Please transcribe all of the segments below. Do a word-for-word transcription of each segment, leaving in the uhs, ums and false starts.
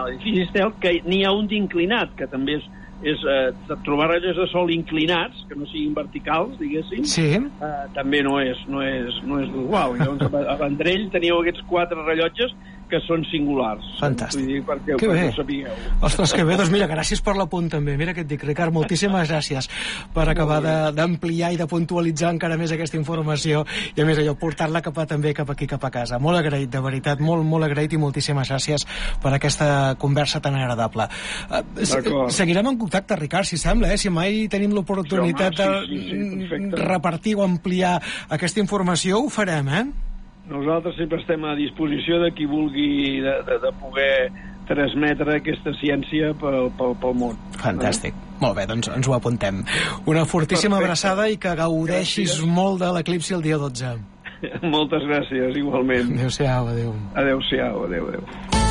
l'edifici Estel, que n'hi ha un d'inclinat, que també és, és eh, trobar rellotges de sol inclinats, que no siguin verticals, diguéssim, sí. eh, també no és, no és, no és igual. Llavors, a Vendrell teníeu aquests quatre rellotges que són singulars. Fantàstic. Vull dir, perquè, que perquè bé. ho sapigueu. Ostres, que bé. Doncs mira, gràcies per l'apunt també. Mira què et dic, Ricard, moltíssimes gràcies per acabar d'ampliar i de puntualitzar encara més aquesta informació i a més allò, portar-la cap a, també cap aquí, cap a casa. Molt agraït, de veritat, molt, molt agraït i moltíssimes gràcies per aquesta conversa tan agradable. Uh, seguirem en contacte, Ricard, si sembla, eh? Si mai tenim l'oportunitat sí, sí, sí, sí, de repartir o ampliar aquesta informació, ho farem, eh? Nosaltres sempre estem a disposició de qui vulgui de, de, de poder transmetre aquesta ciència pel, pel, pel món. Fantàstic. Eh? Molt bé, doncs ens ho apuntem. Una fortíssima Perfecte. abraçada i que gaudeixis gràcies. molt de l'eclipsi el dia dotze. Moltes gràcies, igualment. Adéu-siau, adéu. Adéu-siau, adéu, adéu.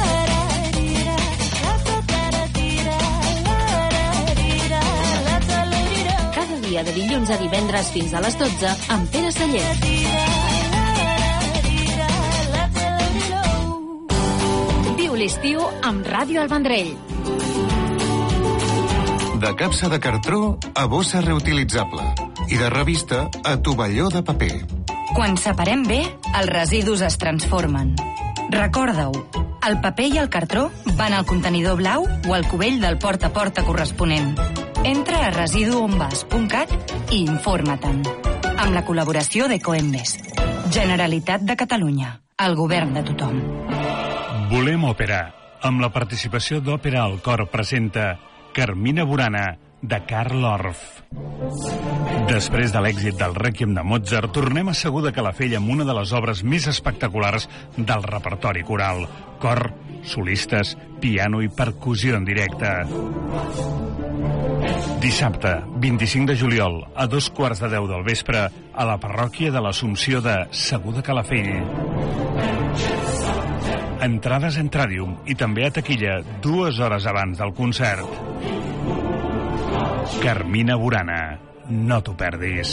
Cada dia de dilluns a divendres fins a les dotze amb Pere Sallent. L'estiu amb Ràdio El Vendrell. De capsa de cartró a bossa reutilitzable i de revista a tovalló de paper. Quan separem bé, els residus es transformen. Recorda-ho, el paper i el cartró van al contenidor blau o al cubell del porta a porta corresponent. Entra a residu on vas punt cat i informa-te'n. Amb la col·laboració d'Ecoembes. Generalitat de Catalunya. El govern de tothom. Volem òpera. Amb la participació d'Òpera al Cor presenta Carmina Burana, de Karl Orff. Després de l'èxit del Rèquiem de Mozart, tornem a Segur de Calafell amb una de les obres més espectaculars del repertori coral. Cor, solistes, piano i percussió en directe. Dissabte, vint-i-cinc de juliol, a dos quarts de deu del vespre, a la parròquia de l'Assumpció de Segur de Calafell. Entrades en Tràdium i també a taquilla dues hores abans del concert. Carmina Burana, no t'ho perdis.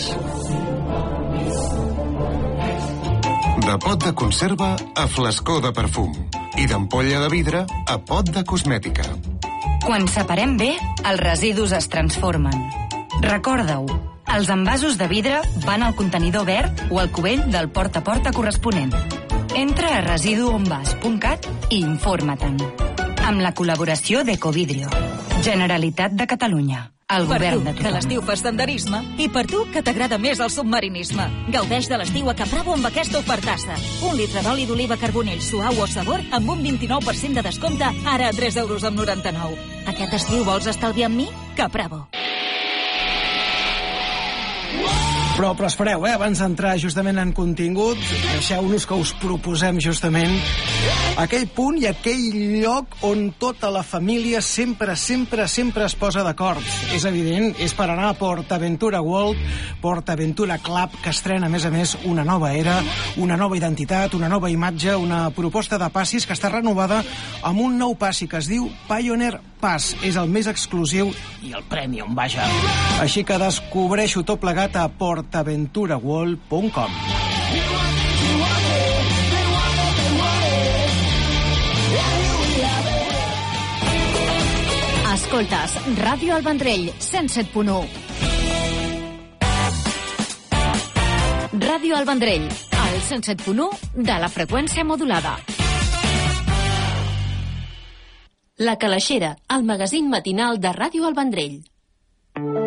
De pot de conserva a flascó de perfum i d'ampolla de vidre a pot de cosmètica. Quan separem bé, els residus es transformen. Recorda-ho, els envasos de vidre van al contenidor verd o al cubell del porta a porta corresponent. Entra a residu on vas punt cat i informa-te'n. Amb la col·laboració d'Ecovidrio. Generalitat de Catalunya. El govern de tothom. Per tu, que l'estiu fa senderisme, i per tu, que t'agrada més el submarinisme. Gaudeix de l'estiu a Capravo amb aquesta ofertassa. Un litre d'oli d'oliva carbonell suau o sabor amb un vint-i-nou per cent de descompte, ara a tres euros amb noranta-nou. Aquest estiu vols estalviar amb mi? Capravo. Però, però espereu, eh? Abans d'entrar justament en contingut, deixeu-nos que us proposem justament aquell punt i aquell lloc on tota la família sempre, sempre, sempre es posa d'acord. És evident, és per anar a PortAventura World, PortAventura Club, que estrena, a més a més, una nova era, una nova identitat, una nova imatge, una proposta de passis que està renovada amb un nou passi que es diu Pioneer Pass. És el més exclusiu i el premium, vaja. Així que descobreixo tot plegat a portaventura world punt com. Escoltes Ràdio El Vendrell, cent set punt u. Ràdio El Vendrell, al cent set punt u de la freqüència modulada. La Calaixera, el magazín matinal de Ràdio El Vendrell.